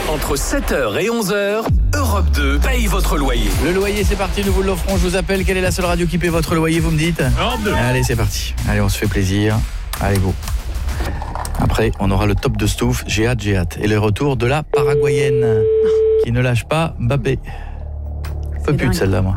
Entre 7h et 11h, Europe 2 paye votre loyer. Le loyer, c'est parti, nous vous l'offrons. Je vous appelle. Quelle est la seule radio qui paie votre loyer, vous me dites? Europe 2. Allez, c'est parti. Allez, on se fait plaisir. Allez, go. Après, on aura le top de Stouff. J'ai hâte. Et le retour de la Paraguayenne qui ne lâche pas Mbappé. Peu plus de celle-là, moi.